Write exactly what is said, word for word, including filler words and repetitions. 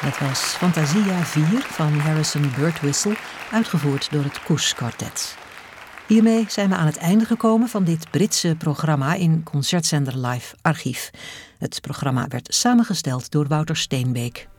Het was Fantasia vier van Harrison Birtwistle, uitgevoerd door het Koes Quartet. Hiermee zijn we aan het einde gekomen van dit Britse programma in Concertzender Live Archief. Het programma werd samengesteld door Wouter Steenbeek.